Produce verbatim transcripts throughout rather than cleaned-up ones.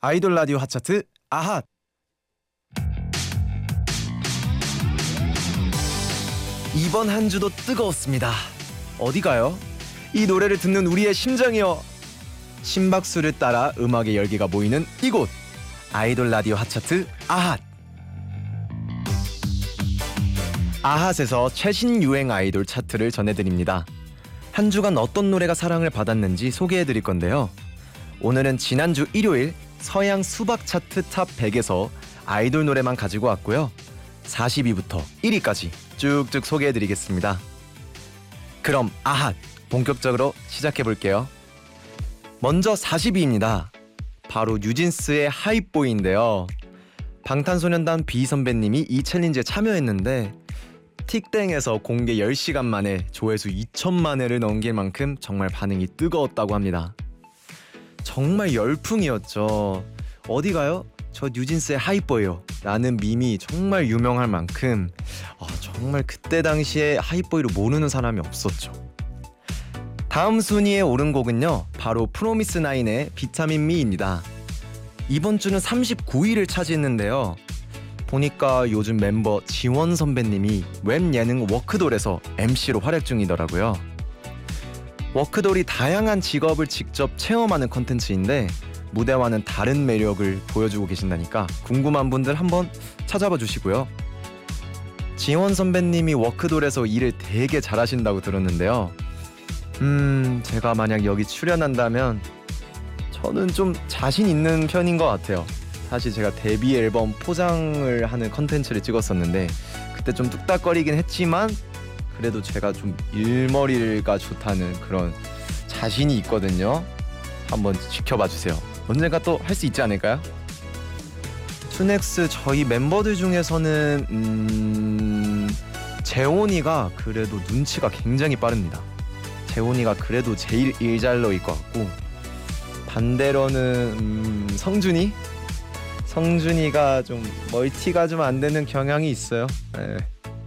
아이돌 라디오 핫차트 아핫. 이번 한 주도 뜨거웠습니다. 어디 가요? 이 노래를 듣는 우리의 심장이여. 심박수를 따라 음악의 열기가 모이는 이곳, 아이돌 라디오 핫차트 아핫. 아핫에서 최신 유행 아이돌 차트를 전해드립니다. 한 주간 어떤 노래가 사랑을 받았는지 소개해드릴 건데요. 오늘은 지난주 일요일 서양 수박 차트 탑 백에서 아이돌 노래만 가지고 왔고요. 사십 위부터 일 위까지 쭉쭉 소개해드리겠습니다. 그럼 아핫 본격적으로 시작해볼게요. 먼저 사십 위입니다. 바로 뉴진스의 하이보이인데요. 방탄소년단 비 선배님이 이 챌린지에 참여했는데 틱땡에서 공개 열 시간 만에 조회수 이천만 회를 넘길 만큼 정말 반응이 뜨거웠다고 합니다. 정말 열풍이었죠. 어디 가요? 저 뉴진스의 하이보이요 라는 밈이 정말 유명할 만큼 아, 정말 그때 당시에 하이보이를 모르는 사람이 없었죠. 다음 순위에 오른 곡은요, 바로 프로미스나인의 비타민 미입니다. 이번 주는 삼십구 위를 차지했는데요. 보니까 요즘 멤버 지원 선배님이 웹 예능 워크돌에서 엠시로 활약 중이더라고요. 워크돌이 다양한 직업을 직접 체험하는 콘텐츠인데 무대와는 다른 매력을 보여주고 계신다니까 궁금한 분들 한번 찾아봐 주시고요. 지원 선배님이 워크돌에서 일을 되게 잘하신다고 들었는데요. 음, 제가 만약 여기 출연한다면 저는 좀 자신 있는 편인 것 같아요. 사실 제가 데뷔 앨범 포장을 하는 컨텐츠를 찍었었는데 그때 좀 뚝딱거리긴 했지만 그래도 제가 좀 일머리가 좋다는 그런 자신이 있거든요. 한번 지켜봐 주세요. 언젠가 또 할 수 있지 않을까요? 투넥스 저희 멤버들 중에서는 음... 재원이가 그래도 눈치가 굉장히 빠릅니다. 재원이가 그래도 제일 일잘러일 것 같고, 반대로는 음... 성준이? 성준이가 좀 멀티가 좀 안 되는 경향이 있어요. 네.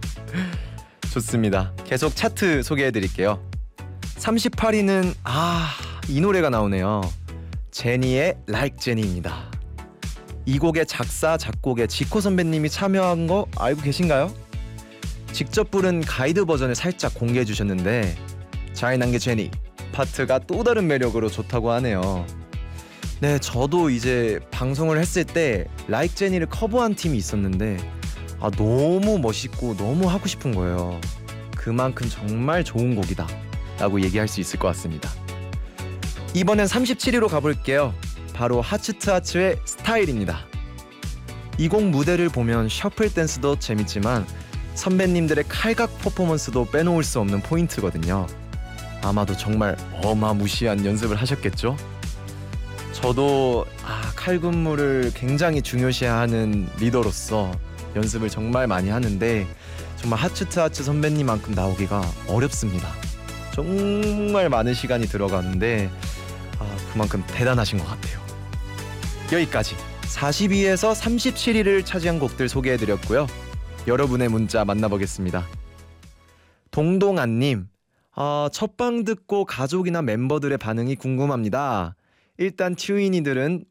좋습니다. 계속 차트 소개해드릴게요. 삼십팔 위는 아, 이 노래가 나오네요. 제니의 Like 제니입니다. 이 곡의 작사, 작곡에 지코 선배님이 참여한 거 알고 계신가요? 직접 부른 가이드 버전을 살짝 공개해 주셨는데 잘 난 게 제니 파트가 또 다른 매력으로 좋다고 하네요. 네, 저도 이제 방송을 했을 때 Like 제니를 커버한 팀이 있었는데 아, 너무 멋있고 너무 하고 싶은 거예요. 그만큼 정말 좋은 곡이다 라고 얘기할 수 있을 것 같습니다. 이번엔 삼십칠 위로 가볼게요. 바로 하츠트하츠의 스타일입니다. 이 곡 무대를 보면 셔플 댄스도 재밌지만 선배님들의 칼각 퍼포먼스도 빼놓을 수 없는 포인트거든요. 아마도 정말 어마무시한 연습을 하셨겠죠? 저도 아, 칼군무를 굉장히 중요시하는 리더로서 연습을 정말 많이 하는데 정말 하츠트하츠 선배님만큼 나오기가 어렵습니다. 정말 많은 시간이 들어가는데 아, 그만큼 대단하신 것 같아요. 여기까지 사십 위에서 삼십칠 위를 차지한 곡들 소개해드렸고요. 여러분의 문자 만나보겠습니다. 동동아님, 아, 첫방 듣고 가족이나 멤버들의 반응이 궁금합니다. 일단 튜이니들은